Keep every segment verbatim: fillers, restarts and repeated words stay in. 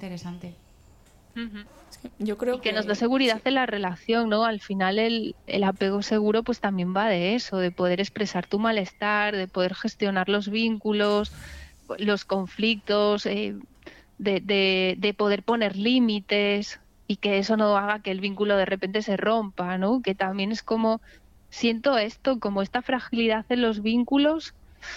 interesante. Uh-huh. Sí, yo creo y que, que nos da seguridad sí. en la relación, ¿no? Al final el, el apego seguro pues también va de eso, de poder expresar tu malestar, de poder gestionar los vínculos, los conflictos, eh, de, de, de poder poner límites y que eso no haga que el vínculo de repente se rompa, ¿no? Que también es como, siento esto, como esta fragilidad en los vínculos.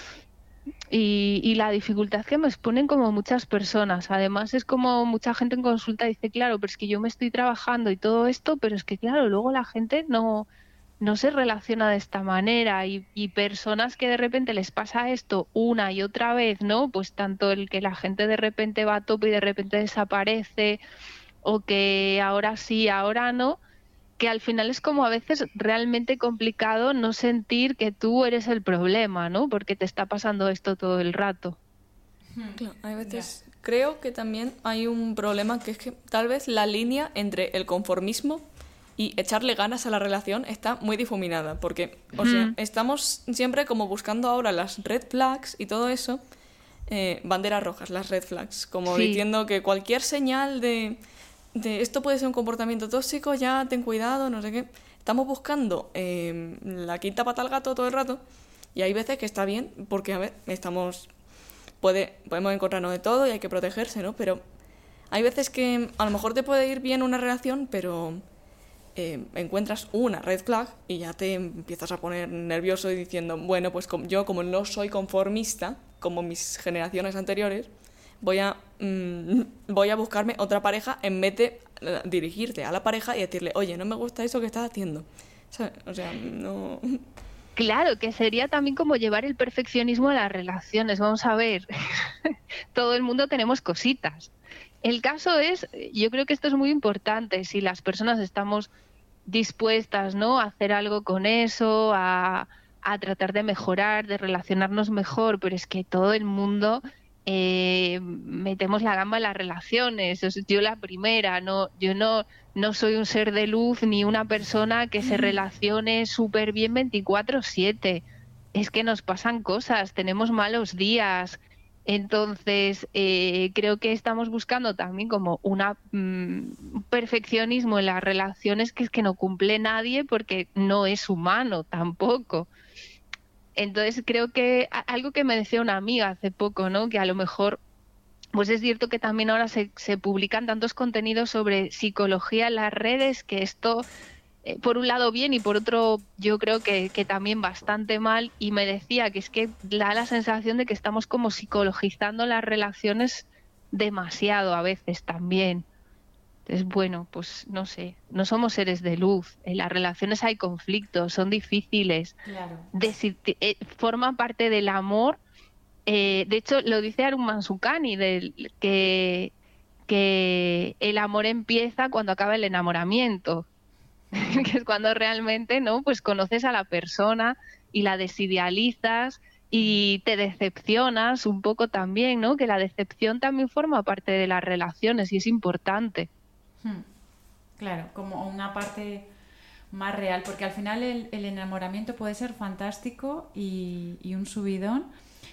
Y, y la dificultad que me exponen como muchas personas. Además es como mucha gente en consulta dice, claro, pero es que yo me estoy trabajando y todo esto, pero es que claro, luego la gente no, no se relaciona de esta manera y, y personas que de repente les pasa esto una y otra vez, ¿no? Pues tanto el que la gente de repente va a tope y de repente desaparece o que ahora sí, ahora no, que al final es como a veces realmente complicado no sentir que tú eres el problema, ¿no? Porque te está pasando esto todo el rato. Claro, hay veces yeah. creo que también hay un problema que es que tal vez la línea entre el conformismo y echarle ganas a la relación está muy difuminada, porque, o sea, mm. estamos siempre como buscando ahora las red flags y todo eso, eh, banderas rojas, las red flags, como sí. diciendo que cualquier señal de... de esto puede ser un comportamiento tóxico, ya ten cuidado, no sé qué. Estamos buscando eh, la quinta pata al gato todo el rato y hay veces que está bien porque, a ver, estamos puede podemos encontrarnos de todo y hay que protegerse, ¿no? Pero hay veces que a lo mejor te puede ir bien una relación, pero eh, encuentras una red flag y ya te empiezas a poner nervioso y diciendo, bueno, pues como, yo como no soy conformista, como mis generaciones anteriores, voy a mmm, voy a buscarme otra pareja en vez de uh, dirigirte a la pareja y decirle, oye, no me gusta eso que estás haciendo, ¿sabes? O sea, no... Claro, que sería también como llevar el perfeccionismo a las relaciones. Vamos a ver, todo el mundo tenemos cositas. El caso es, yo creo que esto es muy importante, si las personas estamos dispuestas, ¿no?, a hacer algo con eso, a, a tratar de mejorar, de relacionarnos mejor, pero es que todo el mundo... Eh, metemos la gamba en las relaciones. Yo la primera, no, yo no, no soy un ser de luz ni una persona que se relacione súper bien veinticuatro siete. Es que nos pasan cosas, tenemos malos días. Entonces, eh, creo que estamos buscando también como una mmm, perfeccionismo en las relaciones que es que no cumple nadie porque no es humano tampoco. Entonces creo que algo que me decía una amiga hace poco, ¿no?, que a lo mejor, pues es cierto que también ahora se, se publican tantos contenidos sobre psicología en las redes, que esto, eh, por un lado bien y por otro yo creo que, que también bastante mal, y me decía que es que da la sensación de que estamos como psicologizando las relaciones demasiado a veces también. Entonces, bueno, pues no sé, no somos seres de luz, en las relaciones hay conflictos, son difíciles, claro. de, eh, forma parte del amor, eh, de hecho lo dice Arun Mansukani, del, que, que el amor empieza cuando acaba el enamoramiento, que es cuando realmente, ¿no?, pues conoces a la persona y la desidealizas y te decepcionas un poco también, ¿no?, que la decepción también forma parte de las relaciones y es importante. Claro, como una parte más real, porque al final el, el enamoramiento puede ser fantástico y, y un subidón,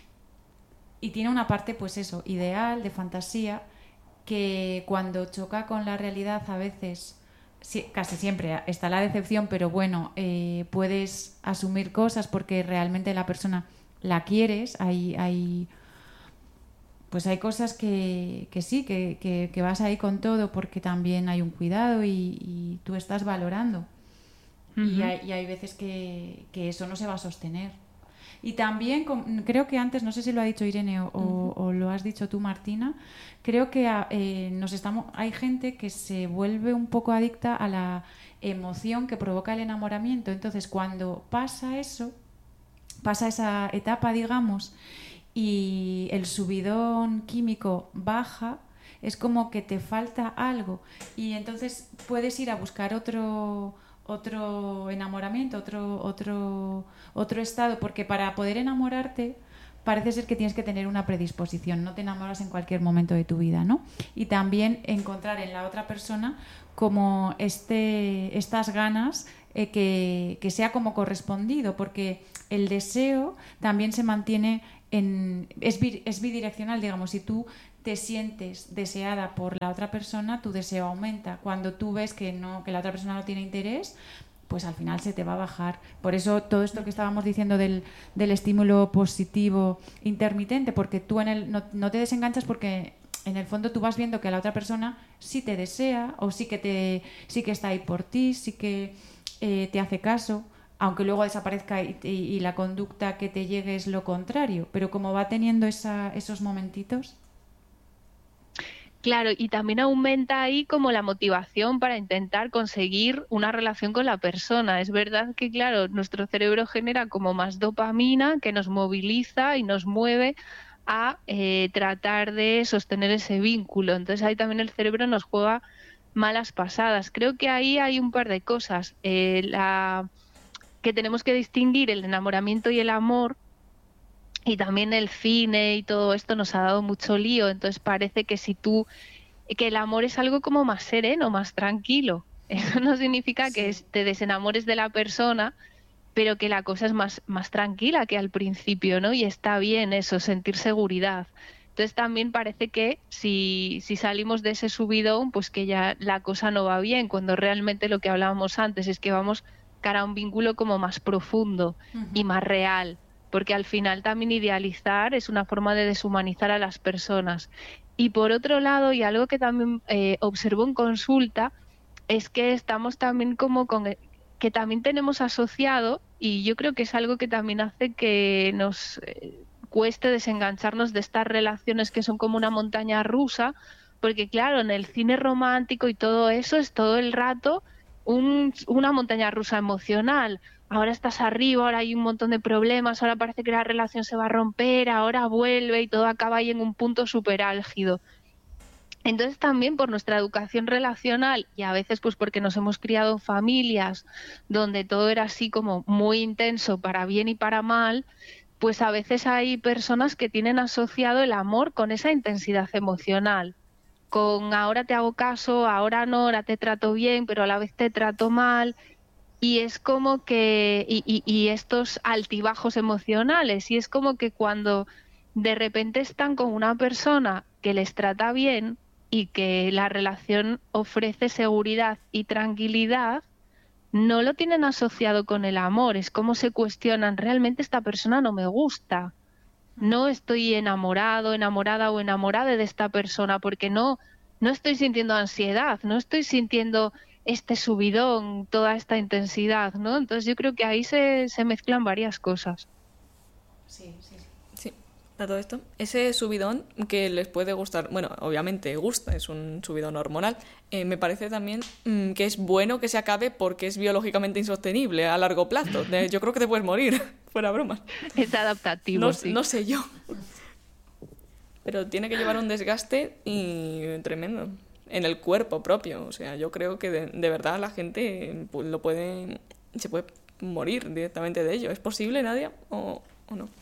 y tiene una parte, pues eso, ideal, de fantasía, que cuando choca con la realidad a veces, sí, casi siempre está la decepción, pero bueno, eh, puedes asumir cosas porque realmente la persona la quieres, hay... hay pues hay cosas que, que sí, que, que, que vas ahí con todo porque también hay un cuidado y, y tú estás valorando. Uh-huh. Y, hay, y hay veces que, que eso no se va a sostener. Y también, creo que antes, no sé si lo ha dicho Irene o, uh-huh. o, o lo has dicho tú, Martina, creo que eh, nos estamos, hay gente que se vuelve un poco adicta a la emoción que provoca el enamoramiento. Entonces, cuando pasa eso, pasa esa etapa, digamos, y el subidón químico baja, es como que te falta algo y entonces puedes ir a buscar otro otro enamoramiento, otro otro otro estado, porque para poder enamorarte parece ser que tienes que tener una predisposición, no te enamoras en cualquier momento de tu vida, ¿no? Y también encontrar en la otra persona como este estas ganas eh, que, que sea como correspondido, porque el deseo también se mantiene en, es, bi, es bidireccional, digamos, si tú te sientes deseada por la otra persona, tu deseo aumenta. Cuando tú ves que no, que la otra persona no tiene interés, pues al final se te va a bajar. Por eso todo esto que estábamos diciendo del, del estímulo positivo intermitente, porque tú en el, no, no te desenganchas porque en el fondo tú vas viendo que la otra persona sí te desea o sí que, te, sí que está ahí por ti, sí que eh, te hace caso, aunque luego desaparezca y, y, y la conducta que te llegue es lo contrario. Pero como va teniendo esa, esos momentitos... Claro, y también aumenta ahí como la motivación para intentar conseguir una relación con la persona. Es verdad que, claro, nuestro cerebro genera como más dopamina que nos moviliza y nos mueve a eh, tratar de sostener ese vínculo. Entonces ahí también el cerebro nos juega malas pasadas. Creo que ahí hay un par de cosas. Eh, la... que tenemos que distinguir el enamoramiento y el amor. Y también el cine y todo esto nos ha dado mucho lío, entonces parece que si tú, que el amor es algo como más sereno, más tranquilo. Eso no significa sí. que te desenamores de la persona, pero que la cosa es más, más tranquila que al principio, ¿no? Y está bien eso, sentir seguridad. Entonces también parece que si, si salimos de ese subidón, pues que ya la cosa no va bien, cuando realmente lo que hablábamos antes es que vamos cara a un vínculo como más profundo uh-huh. y más real. Porque al final también idealizar es una forma de deshumanizar a las personas. Y por otro lado, y algo que también eh, observo en consulta, es que estamos también como con... que también tenemos asociado, y yo creo que es algo que también hace que nos eh, cueste desengancharnos de estas relaciones que son como una montaña rusa, porque claro, en el cine romántico y todo eso es todo el rato un, una montaña rusa emocional. Ahora estás arriba, ahora hay un montón de problemas, ahora parece que la relación se va a romper, ahora vuelve y todo acaba ahí en un punto súper álgido. Entonces también por nuestra educación relacional y a veces pues porque nos hemos criado en familias donde todo era así como muy intenso para bien y para mal, pues a veces hay personas que tienen asociado el amor con esa intensidad emocional. Con ahora te hago caso, ahora no, ahora te trato bien, pero a la vez te trato mal. Y es como que, y, y, y estos altibajos emocionales, y es como que cuando de repente están con una persona que les trata bien y que la relación ofrece seguridad y tranquilidad, no lo tienen asociado con el amor. Es como se cuestionan, realmente esta persona no me gusta, no estoy enamorado, enamorada o enamorada de esta persona, porque no, no estoy sintiendo ansiedad, no estoy sintiendo este subidón, toda esta intensidad, ¿no? Entonces yo creo que ahí se, se mezclan varias cosas. Sí, sí, sí. Sí, a todo esto, ese subidón que les puede gustar, bueno, obviamente gusta, es un subidón hormonal, eh, me parece también mmm, que es bueno que se acabe porque es biológicamente insostenible a largo plazo. De, yo creo que te puedes morir, fuera bromas. Es adaptativo, no, sí. No sé yo. Pero tiene que llevar un desgaste y tremendo. En el cuerpo propio, o sea, yo creo que de, de verdad la gente pues, lo puede, se puede morir directamente de ello. ¿Es posible, Nadia, o, o no?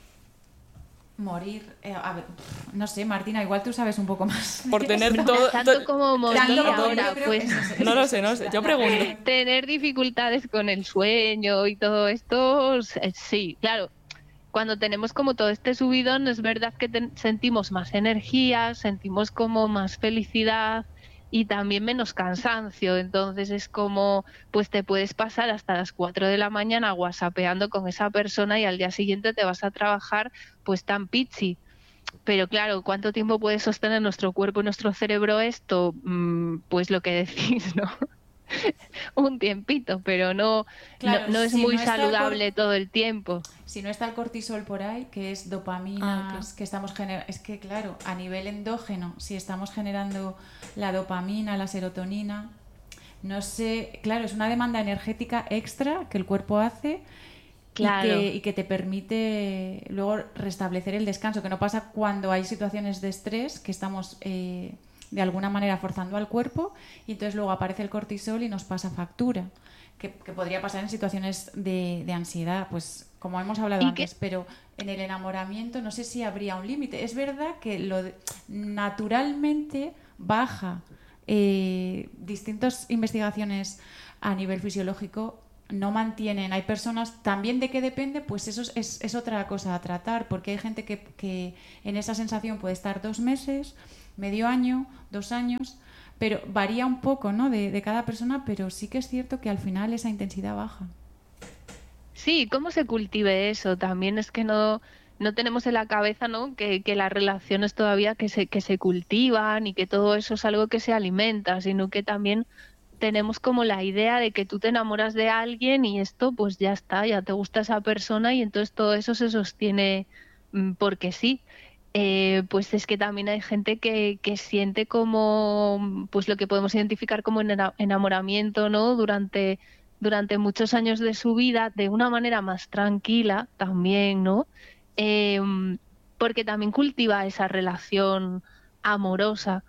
Morir, eh, a ver, no sé, Martina, igual tú sabes un poco más. Por tener todo, tanto como morir tanto ahora, pues es, no lo sé, no sé, yo pregunto. Tener dificultades con el sueño y todo esto, sí, claro. Cuando tenemos como todo este subidón, es verdad que ten- sentimos más energía, sentimos como más felicidad y también menos cansancio. Entonces es como, pues te puedes pasar hasta las cuatro de la mañana whatsappeando con esa persona y al día siguiente te vas a trabajar pues tan pichi. Pero claro, ¿cuánto tiempo puede sostener nuestro cuerpo y nuestro cerebro esto? Mm, pues lo que decís, ¿no? Un tiempito, pero no, claro, no, no es si muy no saludable el cor- todo el tiempo. Si no está el cortisol por ahí, que es dopaminas ah, claro. que estamos generando, es que claro, a nivel endógeno, si estamos generando la dopamina, la serotonina, no sé, claro, es una demanda energética extra que el cuerpo hace. Claro. Y, que, y que te permite luego restablecer el descanso, que no pasa cuando hay situaciones de estrés que estamos eh, de alguna manera forzando al cuerpo y entonces luego aparece el cortisol y nos pasa factura, que, que podría pasar en situaciones de, de ansiedad, pues como hemos hablado antes, que... pero en el enamoramiento no sé si habría un límite. Es verdad que lo de, naturalmente baja, eh, distintas investigaciones a nivel fisiológico no mantienen. Hay personas, también de qué depende, pues eso es, es otra cosa a tratar, porque hay gente que, que en esa sensación puede estar dos meses, medio año, dos años, pero varía un poco, ¿no? de, de cada persona, pero sí que es cierto que al final esa intensidad baja. Sí, ¿cómo se cultive eso? También es que no, no tenemos en la cabeza, ¿no? que, que las relaciones todavía que se, que se cultivan y que todo eso es algo que se alimenta, sino que también tenemos como la idea de que tú te enamoras de alguien y esto pues ya está, ya te gusta esa persona y entonces todo eso se sostiene mm, porque sí. Eh, pues es que también hay gente que, que siente como pues lo que podemos identificar como ena- enamoramiento, ¿no? Durante, durante muchos años de su vida, de una manera más tranquila también, ¿no? Em, Porque también cultiva esa relación amorosa.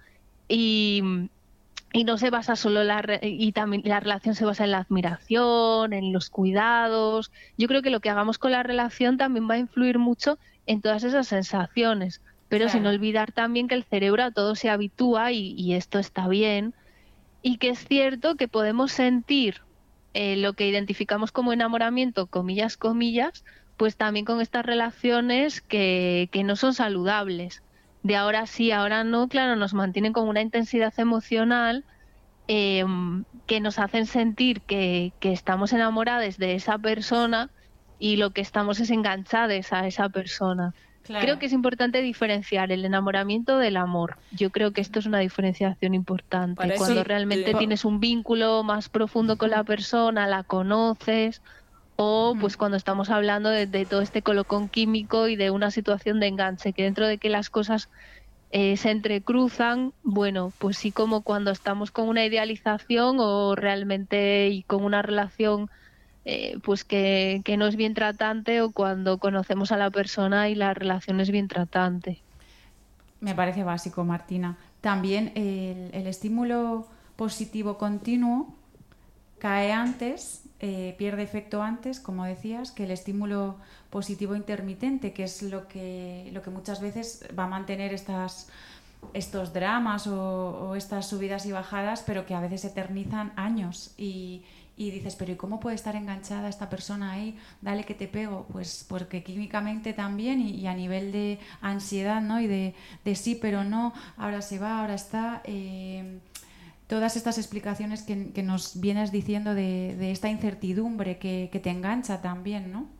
Y, y no se basa solo la re- y también la relación se basa en la admiración, en los cuidados. Yo creo que lo que hagamos con la relación también va a influir mucho en todas esas sensaciones, pero sin Claro. olvidar también que el cerebro a todo se habitúa y, y esto está bien y que es cierto que podemos sentir eh, lo que identificamos como enamoramiento, comillas, comillas, pues también con estas relaciones que, que no son saludables. De ahora sí, ahora no, claro, nos mantienen con una intensidad emocional eh, que nos hacen sentir que, que estamos enamorados de esa persona y lo que estamos es enganchados a esa persona. Creo Claro. que es importante diferenciar el enamoramiento del amor. Yo creo que esto es una diferenciación importante. Para eso, Cuando Sí, realmente te- po- tienes un vínculo más profundo con la persona, la conoces, o mm, pues cuando estamos hablando de, de todo este colocón químico y de una situación de enganche, que dentro de que las cosas eh, se entrecruzan, bueno, pues sí como cuando estamos con una idealización o realmente y con una relación eh, pues que, que no es bien tratante o cuando conocemos a la persona y la relación es bien tratante. me parece básico, Martina. También el, el estímulo positivo continuo cae antes, eh, pierde efecto antes, como decías, que el estímulo positivo intermitente, que es lo que, lo que muchas veces va a mantener estas, estos dramas o, o estas subidas y bajadas, pero que a veces eternizan años. Y, y dices, pero ¿y cómo puede estar enganchada esta persona ahí? Dale que te pego. Pues porque químicamente también y, y a nivel de ansiedad, ¿no? Y de, de sí, pero no, ahora se va, ahora está. Eh, todas estas explicaciones que, que nos vienes diciendo de, de esta incertidumbre que, que te engancha también, ¿no?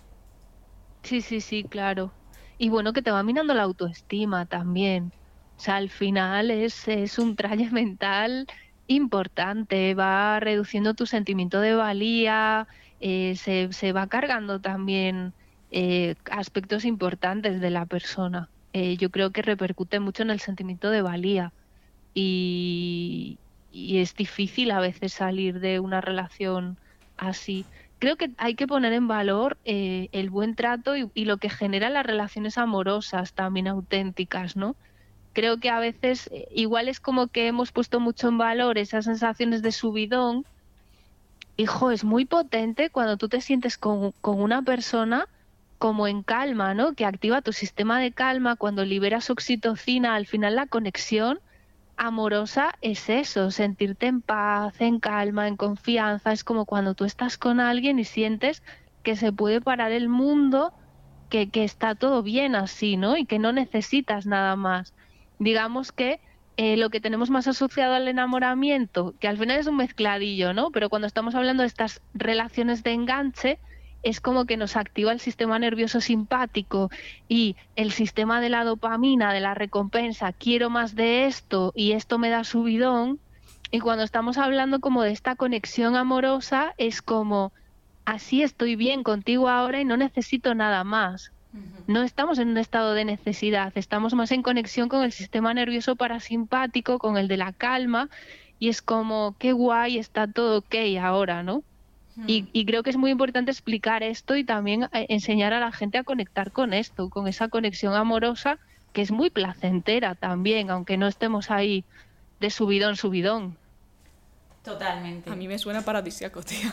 Sí, sí, sí, claro. Y bueno, que te va minando la autoestima también. O sea, al final es, es un traje mental importante, va reduciendo tu sentimiento de valía, eh, se, se va cargando también eh, aspectos importantes de la persona. Eh, yo creo que repercute mucho en el sentimiento de valía y, y es difícil a veces salir de una relación así. Creo que hay que poner en valor eh, el buen trato y, y lo que genera las relaciones amorosas también auténticas, ¿no? Creo que a veces eh, igual es como que hemos puesto mucho en valor esas sensaciones de subidón. Hijo, es muy potente cuando tú te sientes con, con una persona como en calma, ¿no? Que activa tu sistema de calma, cuando liberas oxitocina, al final la conexión amorosa es eso, sentirte en paz, en calma, en confianza. Es como cuando tú estás con alguien y sientes que se puede parar el mundo, que, que está todo bien así, ¿no? Y que no necesitas nada más. Digamos que eh, lo que tenemos más asociado al enamoramiento, que al final es un mezcladillo, ¿no? Pero cuando estamos hablando de estas relaciones de enganche, es como que nos activa el sistema nervioso simpático y el sistema de la dopamina, de la recompensa, quiero más de esto y esto me da subidón. Y cuando estamos hablando como de esta conexión amorosa, es como, así estoy bien contigo ahora y no necesito nada más. No estamos en un estado de necesidad, estamos más en conexión con el sistema nervioso parasimpático, con el de la calma, y es como, qué guay, está todo ok ahora, ¿no? Y, y creo que es muy importante explicar esto y también eh, enseñar a la gente a conectar con esto, con esa conexión amorosa que es muy placentera también, aunque no estemos ahí de subidón, subidón. Totalmente. a mí me suena paradisíaco, tía.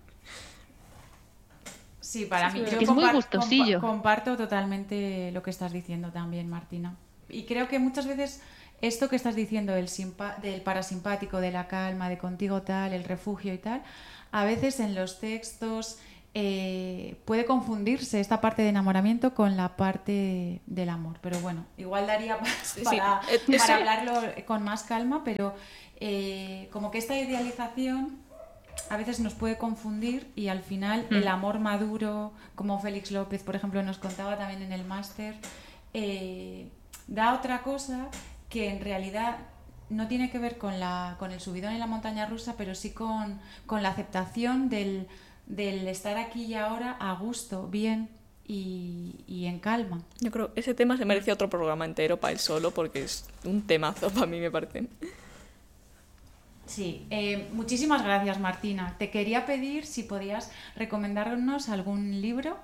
Sí, para Sí, mí, sí, yo Que es muy compar- gustosillo. compa- comparto totalmente lo que estás diciendo también, Martina. Y creo que muchas veces esto que estás diciendo del, simpa- del parasimpático, de la calma, de contigo tal, el refugio y tal, a veces en los textos eh, puede confundirse esta parte de enamoramiento con la parte del amor. Pero bueno, igual daría pa- Sí, para, sí. para hablarlo con más calma, pero eh, como que esta idealización a veces nos puede confundir y al final Mm. el amor maduro, como Félix López, por ejemplo, nos contaba también en el máster, eh, da otra cosa que en realidad no tiene que ver con, la, con el subidón en la montaña rusa, pero sí con, con la aceptación del, del estar aquí y ahora a gusto, bien y, y en calma. Yo creo que ese tema se merece otro programa entero para él solo, porque es un temazo para mí, me parece. Sí, eh, muchísimas gracias, Martina. Te quería pedir si podías recomendarnos algún libro.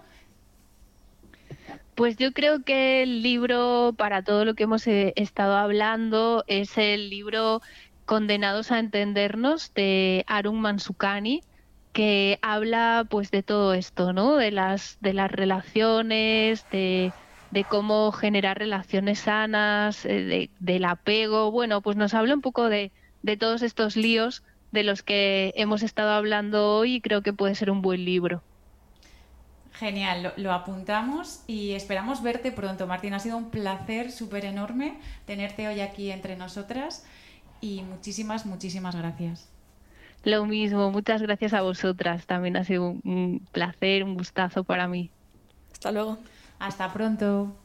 Pues yo creo que el libro, para todo lo que hemos eh, estado hablando, es el libro Condenados a entendernos de Arun Mansukani, que habla pues de todo esto, ¿no? De las, de las relaciones, de, de cómo generar relaciones sanas, eh, de- del apego. Bueno, pues nos habla un poco de, de todos estos líos de los que hemos estado hablando hoy y creo que puede ser un buen libro. Genial, lo, lo apuntamos y esperamos verte pronto, Martín. Ha sido un placer súper enorme tenerte hoy aquí entre nosotras y muchísimas, muchísimas gracias. Lo mismo, muchas gracias a vosotras. También ha sido un, un placer, un gustazo para mí. Hasta luego. Hasta pronto.